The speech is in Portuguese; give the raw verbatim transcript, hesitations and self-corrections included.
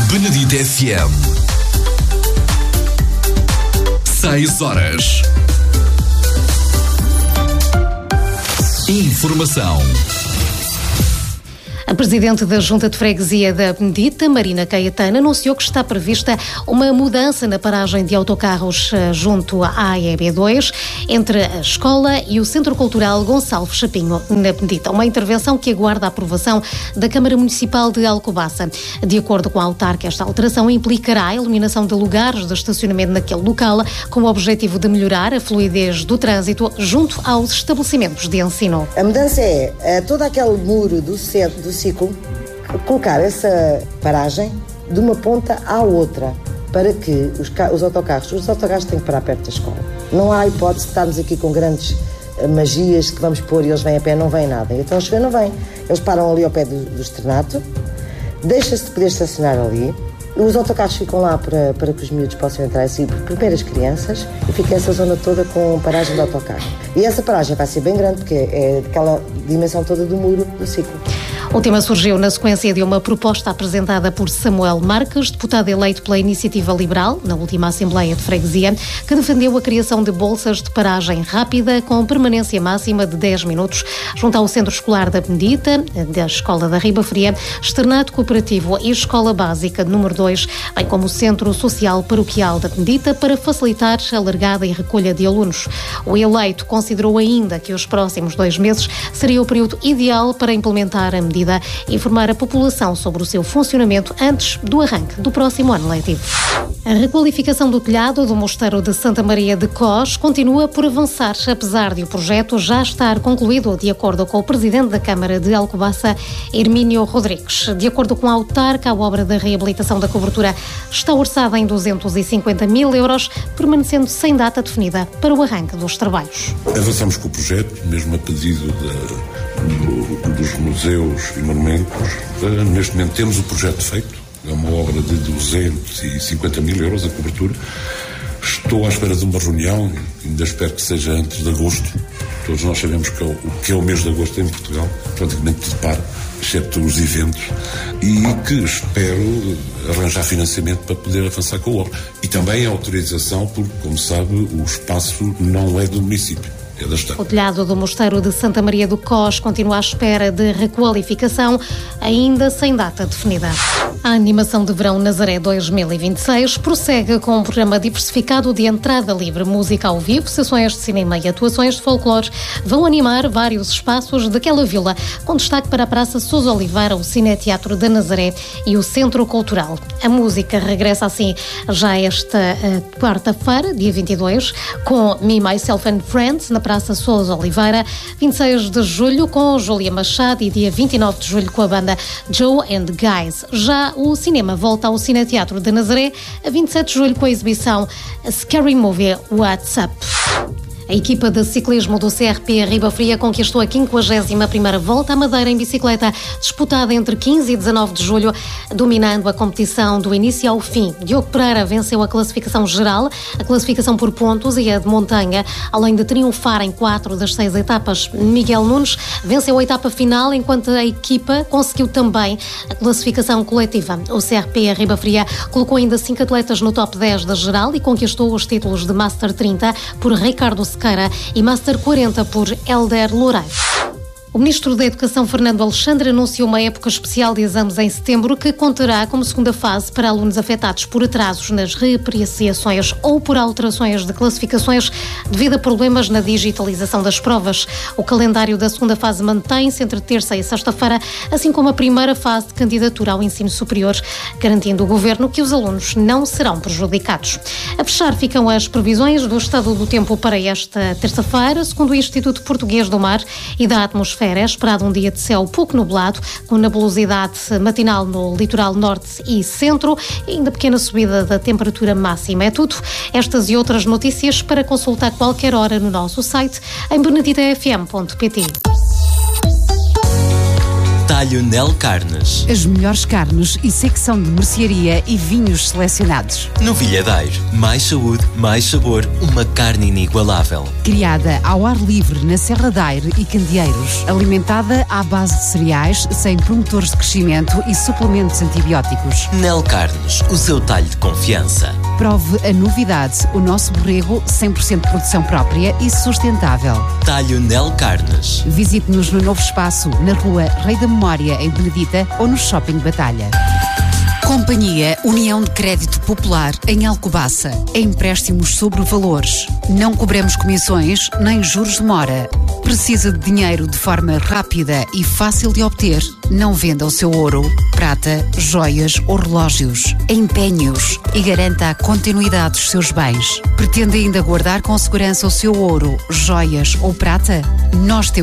Benedita F M. Seis horas. Informação. A Presidente da Junta de Freguesia da Benedita, Marina Caetano, anunciou que está prevista uma mudança na paragem de autocarros junto à E B dois, entre a escola e o Centro Cultural Gonçalves Chapinho, na Benedita. Uma intervenção que aguarda a aprovação da Câmara Municipal de Alcobaça. De acordo com a autarca, esta alteração implicará a eliminação de lugares de estacionamento naquele local, com o objetivo de melhorar a fluidez do trânsito junto aos estabelecimentos de ensino. A mudança é, é todo aquele muro do centro, do ciclo, colocar essa paragem de uma ponta à outra, para que os, os autocarros, os autocarros têm que parar perto da escola. Não há hipótese de estarmos aqui com grandes uh, magias que vamos pôr e eles vêm a pé, não vêm nada. Então a chover não vem. Eles param ali ao pé do, do externato, deixa-se de poder estacionar ali, os autocarros ficam lá para, para que os miúdos possam entrar assim, primeiro as crianças, e fica essa zona toda com paragem de autocarro. E essa paragem vai ser bem grande, porque é daquela dimensão toda do muro do ciclo. O tema surgiu na sequência de uma proposta apresentada por Samuel Marques, deputado eleito pela Iniciativa Liberal, na última Assembleia de Freguesia, que defendeu a criação de bolsas de paragem rápida com permanência máxima de dez minutos junto ao Centro Escolar da Benedita, da Escola da Riba Fria, Externato Cooperativo e Escola Básica número dois, bem como o Centro Social Paroquial da Benedita, para facilitar a largada e recolha de alunos. O eleito considerou ainda que os próximos dois meses seria o período ideal para implementar a medida e informar a população sobre o seu funcionamento antes do arranque do próximo ano letivo. A requalificação do telhado do Mosteiro de Santa Maria de Cós continua por avançar, apesar de o projeto já estar concluído, de acordo com o Presidente da Câmara de Alcobaça, Hermínio Rodrigues. De acordo com a autarca, a obra da reabilitação da cobertura está orçada em duzentos e cinquenta mil euros, permanecendo sem data definida para o arranque dos trabalhos. Avançamos com o projeto, mesmo a pedido da, do, dos museus e monumentos. Neste momento temos o projeto feito, é uma obra de duzentos e cinquenta mil euros a cobertura. Estou à espera de uma reunião, ainda espero que seja antes de agosto. Todos nós sabemos que é o, que é o mês de agosto em Portugal, praticamente tudo para, exceto os eventos, e que espero arranjar financiamento para poder avançar com a obra. E também a autorização, porque, como sabe, o espaço não é do município. O telhado do Mosteiro de Santa Maria do Cós continua à espera de requalificação, ainda sem data definida. A animação de verão Nazaré dois mil e vinte e seis prossegue com um programa diversificado de entrada livre, música ao vivo, sessões de cinema e atuações de folclore. Vão animar vários espaços daquela vila, com destaque para a Praça Sousa Oliveira, o Cineteatro da Nazaré e o Centro Cultural. A música regressa assim já esta uh, quarta-feira, dia vinte e dois, com Me, Myself and Friends, na Praça Sousa Oliveira, vinte e seis de julho com Júlia Machado e dia vinte e nove de julho com a banda Joe and Guys. Já o cinema volta ao Cineteatro de Nazaré a vinte e sete de julho com a exibição Scary Movie What's Up. A equipa de ciclismo do C R P Riba Fria conquistou a quinquagésima primeira volta à Madeira em bicicleta, disputada entre quinze e dezanove de julho, dominando a competição do início ao fim. Diogo Pereira venceu a classificação geral, a classificação por pontos e a de montanha, além de triunfar em quatro das seis etapas. Miguel Nunes venceu a etapa final, enquanto a equipa conseguiu também a classificação coletiva. O C R P Riba Fria colocou ainda cinco atletas no top dez da geral e conquistou os títulos de Master trinta por Ricardo Sequeira e Master quarenta por Hélder Loureiro. O Ministro da Educação, Fernando Alexandre, anunciou uma época especial de exames em setembro que contará como segunda fase para alunos afetados por atrasos nas reapreciações ou por alterações de classificações devido a problemas na digitalização das provas. O calendário da segunda fase mantém-se entre terça e sexta-feira, assim como a primeira fase de candidatura ao ensino superior, garantindo o Governo que os alunos não serão prejudicados. A fechar ficam as previsões do estado do tempo para esta terça-feira, segundo o Instituto Português do Mar e da Atmosfera. É esperado um dia de céu pouco nublado, com nebulosidade matinal no litoral norte e centro e ainda pequena subida da temperatura máxima. É tudo. Estas e outras notícias para consultar qualquer hora no nosso site em benedita f m ponto p t. Talho Nel Carnes. As melhores carnes e secção de mercearia e vinhos selecionados. Novilhadeiro. Mais saúde, mais sabor. Uma carne inigualável. Criada ao ar livre na Serra da Aire e Candeeiros. Alimentada à base de cereais, sem promotores de crescimento e suplementos antibióticos. Nel Carnes. O seu talho de confiança. Prove a novidade. O nosso borrego cem por cento de produção própria e sustentável. Talho Nel Carnes. Visite-nos no novo espaço, na rua Rei da Memória, em Benedita, ou no Shopping Batalha. Companhia União de Crédito Popular em Alcobaça. Empréstimos sobre valores. Não cobramos comissões nem juros de mora. Precisa de dinheiro de forma rápida e fácil de obter? Não venda o seu ouro, prata, joias ou relógios. Empenhe-os e garanta a continuidade dos seus bens. Pretende ainda guardar com segurança o seu ouro, joias ou prata? Nós temos